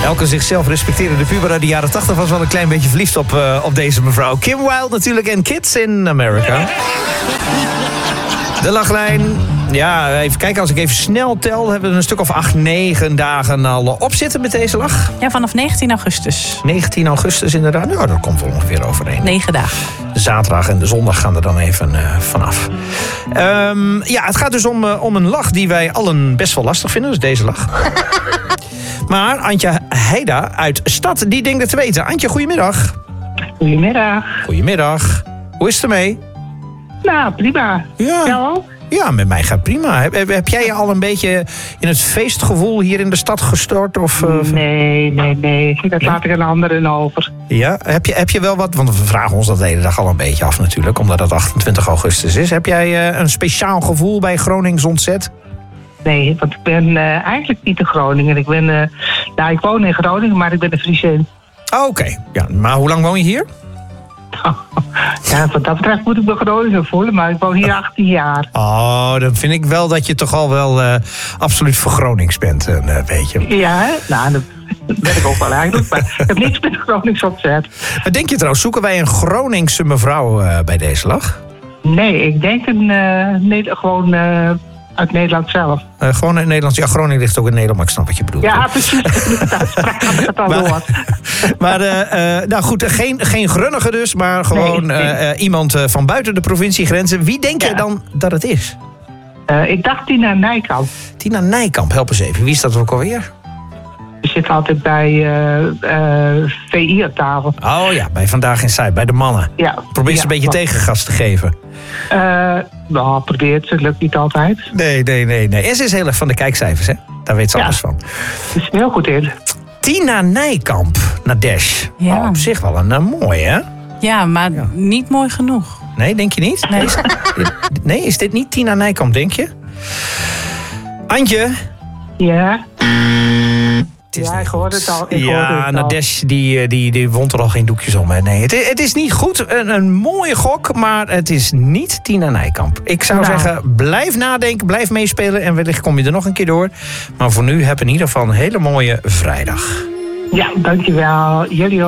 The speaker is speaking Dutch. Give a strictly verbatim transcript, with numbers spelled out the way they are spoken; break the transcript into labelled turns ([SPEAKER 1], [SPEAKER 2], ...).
[SPEAKER 1] Elke zichzelf respecterende puber uit de jaren tachtig was wel een klein beetje verliefd op, uh, op deze mevrouw. Kim Wilde natuurlijk en Kids in America. De lachlijn. Ja, even kijken. Als ik even snel tel, hebben we er een stuk of acht, negen dagen al op zitten met deze lach.
[SPEAKER 2] Ja, vanaf negentien augustus.
[SPEAKER 1] negentien augustus inderdaad. Nou, dat komt wel ongeveer overeen.
[SPEAKER 2] Negen dagen.
[SPEAKER 1] De zaterdag en de zondag gaan er dan even uh, vanaf. Um, ja, het gaat dus om, uh, om een lach die wij allen best wel lastig vinden. Dus deze lach. Maar Antje Heida uit Stad, die denkt het te weten. Antje, goedemiddag.
[SPEAKER 3] Goedemiddag.
[SPEAKER 1] Goedemiddag. Hoe is het ermee?
[SPEAKER 3] Nou, prima.
[SPEAKER 1] Ja.
[SPEAKER 3] Jou?
[SPEAKER 1] Ja, met mij gaat prima. Heb, heb, heb jij je al een beetje in het feestgevoel hier in de stad gestort? Of, uh,
[SPEAKER 3] nee, nee, nee. Dat
[SPEAKER 1] nee?
[SPEAKER 3] laat ik aan anderen over.
[SPEAKER 1] Ja, heb je, heb je wel wat? Want we vragen ons dat de hele dag al een beetje af natuurlijk. Omdat het achtentwintig augustus is. Heb jij uh, een speciaal gevoel bij Gronings ontzet?
[SPEAKER 3] Nee, want ik ben uh, eigenlijk niet in Groningen. Ik ben, uh, nou, ik woon in Groningen, maar ik ben een Friesin.
[SPEAKER 1] Oh, oké. Okay. Ja, maar hoe lang woon je hier?
[SPEAKER 3] Ja, wat dat betreft moet ik me Groningen voelen, maar ik woon hier achttien jaar.
[SPEAKER 1] Oh, dan vind ik wel dat je toch al wel uh, absoluut voor Gronings bent, een uh, beetje.
[SPEAKER 3] Ja, hè? Nou, dat ben ik ook wel eigenlijk, maar ik heb niks met Gronings opzet.
[SPEAKER 1] Wat denk je trouwens, zoeken wij een Groningse mevrouw uh, bij deze lach?
[SPEAKER 3] Nee, ik denk een, uh, nee, gewoon uh, uit Nederland zelf.
[SPEAKER 1] Uh, gewoon uit Nederland. Ja, Groningen ligt ook in Nederland, maar ik snap wat je bedoelt.
[SPEAKER 3] Ja, precies. Dat al
[SPEAKER 1] maar,
[SPEAKER 3] hoort.
[SPEAKER 1] Maar, uh, uh, nou goed, geen, geen grunnige dus, maar gewoon nee, nee. Uh, uh, iemand uh, van buiten de provinciegrenzen. Wie denk je ja. dan dat het is?
[SPEAKER 3] Uh, ik dacht Tina Nijkamp.
[SPEAKER 1] Tina Nijkamp, help eens even. Wie is dat ook alweer?
[SPEAKER 3] Je zit altijd bij uh, uh, V I op tafel.
[SPEAKER 1] Oh ja, bij Vandaag in Zuid, bij de mannen.
[SPEAKER 3] Ja.
[SPEAKER 1] Probeer ze
[SPEAKER 3] ja,
[SPEAKER 1] een beetje
[SPEAKER 3] wat.
[SPEAKER 1] tegengas te geven.
[SPEAKER 3] Uh, nou, probeer het. Het lukt niet altijd.
[SPEAKER 1] Nee, nee, nee, nee. En ze is heel erg van de kijkcijfers, hè? Daar weet ze ja. alles van.
[SPEAKER 3] Ze is er heel goed in.
[SPEAKER 1] Tina Nijkamp, Nadesh. Ja. Oh, op zich wel een uh, mooi, hè?
[SPEAKER 2] Ja, maar ja. niet mooi genoeg.
[SPEAKER 1] Nee, denk je niet?
[SPEAKER 2] Nee.
[SPEAKER 1] Nee, is dit niet Tina Nijkamp, denk je? Antje?
[SPEAKER 3] Ja? Ja, ik hoorde het al. Ik
[SPEAKER 1] ja, Nadesh die, die, die wond er al geen doekjes om. Hè. Nee, het, het is niet goed. Een, een mooie gok, maar het is niet Tina Nijkamp. Ik zou nou. zeggen, blijf nadenken, blijf meespelen en wellicht kom je er nog een keer door. Maar voor nu heb in ieder geval een hele mooie vrijdag.
[SPEAKER 3] Ja, dankjewel. Jullie ook.